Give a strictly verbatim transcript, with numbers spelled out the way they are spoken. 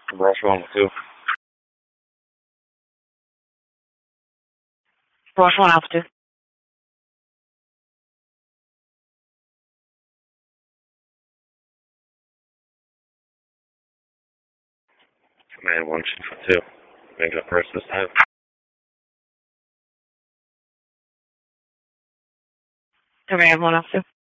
Rush one two. Rush one Alpha two. Command one for two. Make it up first this time. Command one Alpha two.